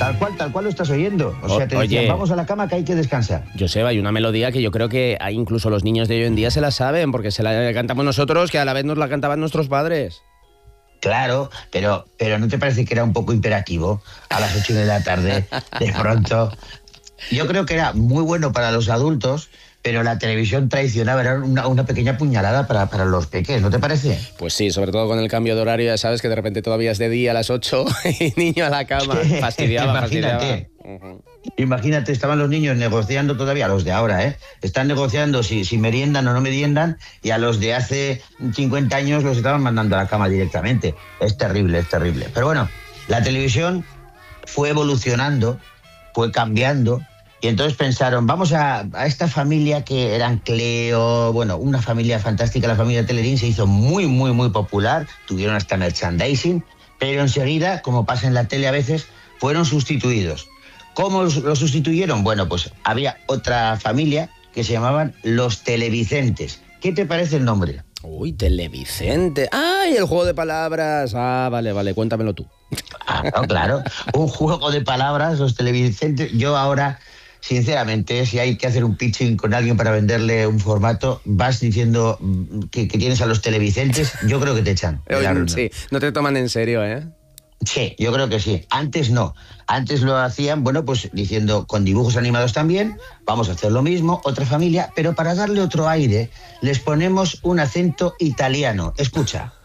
Tal cual lo estás oyendo. O sea, te decían, vamos a la cama que hay que descansar. Joseba, hay una melodía que yo creo que incluso los niños de hoy en día se la saben, porque se la cantamos nosotros, que a la vez nos la cantaban nuestros padres. Claro, pero ¿no te parece que era un poco imperativo a las 8 de la tarde, de pronto? Yo creo que era muy bueno para los adultos, pero la televisión tradicional era una pequeña puñalada para los pequeños, ¿no te parece? Pues sí, sobre todo con el cambio de horario, ya sabes que de repente todavía es de día a las 8 y niño a la cama. Fastidiaba. Imagínate, estaban los niños negociando todavía, los de ahora, están negociando si meriendan o no meriendan, y a los de hace 50 años los estaban mandando a la cama directamente. Es terrible. Pero bueno, la televisión fue evolucionando, fue cambiando, y entonces pensaron, vamos a esta familia que eran Cleo, bueno, una familia fantástica, la familia Telerín se hizo muy, muy, muy popular, tuvieron hasta merchandising, pero enseguida, como pasa en la tele a veces, fueron sustituidos. ¿Cómo lo sustituyeron? Bueno, pues había otra familia que se llamaban los Televicentes. ¿Qué te parece el nombre? Uy, Televicente. ¡Ay, el juego de palabras! Ah, vale, cuéntamelo tú. Claro. Un juego de palabras, los Televicentes. Yo ahora, sinceramente, si hay que hacer un pitching con alguien para venderle un formato, vas diciendo que tienes a los Televicentes, yo creo que te echan. Sí, no te toman en serio, ¿eh? Sí, yo creo que sí. Antes no. Antes lo hacían, bueno, pues diciendo con dibujos animados también, vamos a hacer lo mismo, otra familia, pero para darle otro aire, les ponemos un acento italiano. Escucha.